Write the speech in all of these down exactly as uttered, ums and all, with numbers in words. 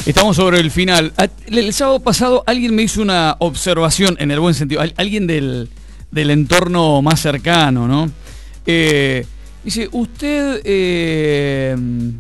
Estamos sobre el final. El sábado pasado alguien me hizo una observación, en el buen sentido, alguien del, del entorno más cercano, ¿no? Eh, dice, usted, eh,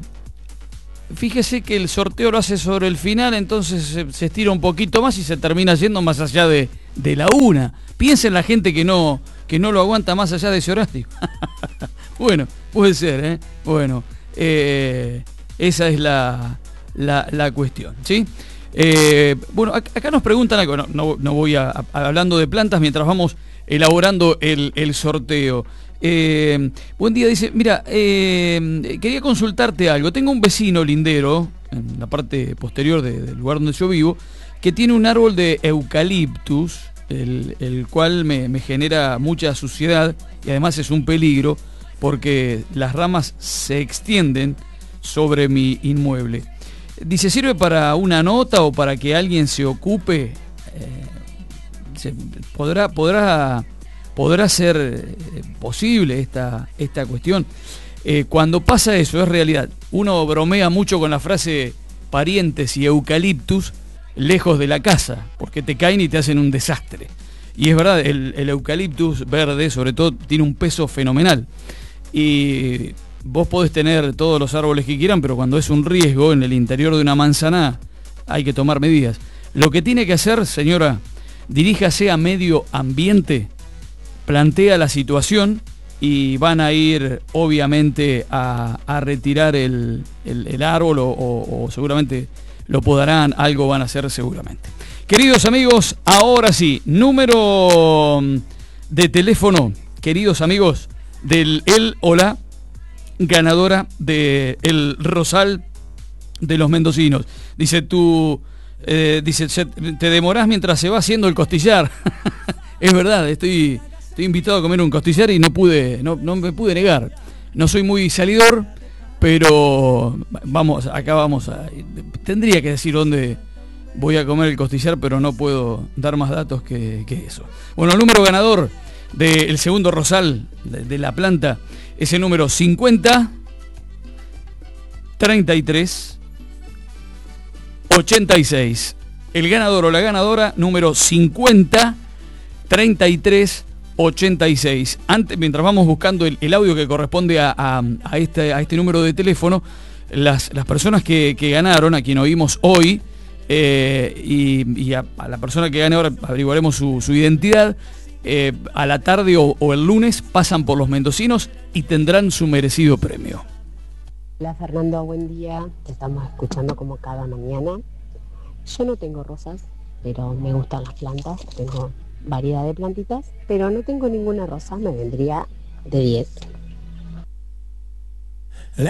fíjese que el sorteo lo hace sobre el final, entonces se, se estira un poquito más y se termina yendo más allá de, de la una. Piensa en la gente que no, que no lo aguanta más allá de ese horario. Bueno, puede ser, ¿eh? Bueno, eh, esa es la... La, la cuestión, ¿sí? Eh, bueno, acá, acá nos preguntan algo, no, no, no voy a, a, hablando de plantas mientras vamos elaborando el, el sorteo. Eh, buen día, dice, mira, eh, quería consultarte algo. Tengo un vecino lindero, en la parte posterior de, del lugar donde yo vivo, que tiene un árbol de eucaliptus, el, el cual me, me genera mucha suciedad y además es un peligro porque las ramas se extienden sobre mi inmueble. Dice, ¿sirve para una nota o para que alguien se ocupe? Eh, se, ¿podrá, podrá, podrá ser eh, posible esta, esta cuestión? Eh, cuando pasa eso, es realidad. Uno bromea mucho con la frase parientes y eucaliptus lejos de la casa, porque te caen y te hacen un desastre. Y es verdad, el, el eucaliptus verde, sobre todo, tiene un peso fenomenal. Y... vos podés tener todos los árboles que quieran, pero cuando es un riesgo en el interior de una manzana, hay que tomar medidas. Lo que tiene que hacer, señora, diríjase a medio ambiente, plantea la situación y van a ir, obviamente, a, a retirar el, el, el árbol o, o, o seguramente lo podarán, algo van a hacer seguramente. Queridos amigos, ahora sí, número de teléfono, queridos amigos, del El Hola, ganadora de el Rosal de los mendocinos. Dice, tú, eh, dice, te demorás mientras se va haciendo el costillar. Es verdad, estoy, estoy invitado a comer un costillar y no pude, no, no me pude negar. No soy muy salidor, pero vamos, acá vamos a... Tendría que decir dónde voy a comer el costillar, pero no puedo dar más datos que, que eso. Bueno, el número ganador del segundo Rosal de, de la planta es el número cincuenta, treinta y tres, ochenta y seis. El ganador o la ganadora, número cincuenta, treinta y tres, ochenta y seis. Antes, mientras vamos buscando el, el audio que corresponde a, a, a, este, a este número de teléfono, las, las personas que, que ganaron, a quien oímos hoy, eh, y, y a, a la persona que gane ahora averiguaremos su, su identidad. Eh, a la tarde o, o el lunes pasan por los mendocinos y tendrán su merecido premio. Hola Fernando, buen día, te estamos escuchando como cada mañana. Yo no tengo rosas, pero me gustan las plantas, tengo variedad de plantitas, pero no tengo ninguna rosa, me vendría de diez.